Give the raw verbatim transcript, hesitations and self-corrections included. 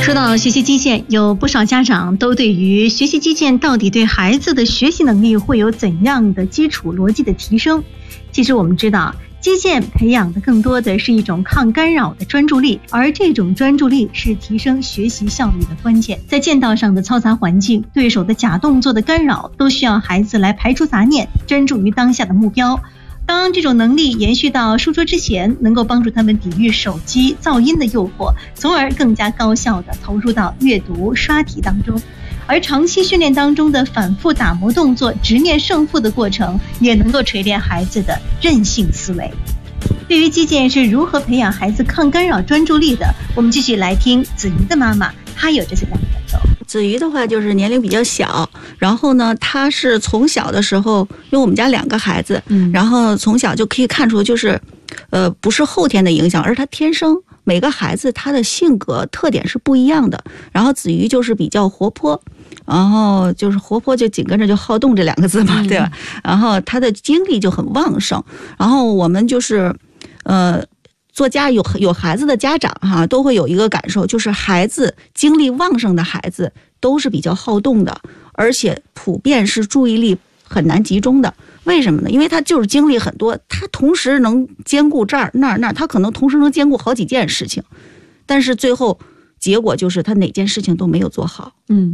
说到学习基建，有不少家长都对于学习基建到底对孩子的学习能力会有怎样的基础逻辑的提升。其实我们知道，基建培养的更多的是一种抗干扰的专注力，而这种专注力是提升学习效率的关键。在剑道上的嘈杂环境、对手的假动作的干扰，都需要孩子来排除杂念，专注于当下的目标。当这种能力延续到书桌之前，能够帮助他们抵御手机噪音的诱惑，从而更加高效地投入到阅读刷题当中。而长期训练当中的反复打磨动作、直面胜负的过程，也能够锤炼孩子的韧性思维。对于基建是如何培养孩子抗干扰专注力的，我们继续来听子瑜的妈妈，她有这些感受。 子瑜的话就是年龄比较小，然后呢，他是从小的时候，因为我们家两个孩子，嗯，然后从小就可以看出，就是，呃，不是后天的影响，而是他天生每个孩子他的性格特点是不一样的。然后子瑜就是比较活泼，然后就是活泼就紧跟着就好动这两个字嘛，对吧？然后他的精力就很旺盛。然后我们就是，呃。做家有有孩子的家长哈，都会有一个感受，就是孩子精力旺盛的孩子都是比较好动的，而且普遍是注意力很难集中的。为什么呢？因为他就是精力很多，他同时能兼顾这儿那儿那儿，他可能同时能兼顾好几件事情，但是最后结果就是他哪件事情都没有做好。嗯。